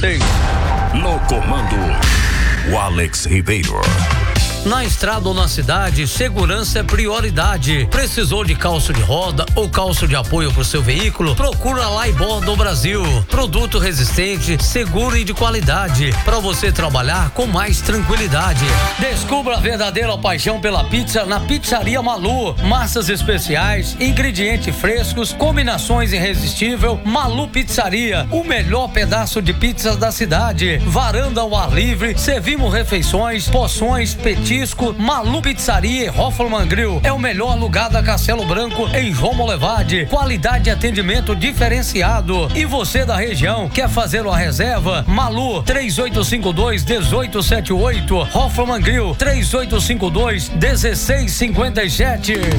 vocês. No comando, o Alex Ribeiro. Na estrada ou na cidade, segurança é prioridade. Precisou de calço de roda ou calço de apoio para o seu veículo? Procura Laibor do Brasil. Produto resistente, seguro e de qualidade, para você trabalhar com mais tranquilidade. Descubra a verdadeira paixão pela pizza na Pizzaria Malu. Massas especiais, ingredientes frescos, combinações irresistíveis. Malu Pizzaria, o melhor pedaço de pizza da cidade. Varanda ao ar livre, servimos refeições, porções, petiscos. Malu Pizzaria e Hoffman Grill é o melhor lugar da Castelo Branco em João Molevade. Qualidade e atendimento diferenciado. E você da região quer fazer uma reserva? Malu 3852-1878, Hoffman Grill 3852-1657.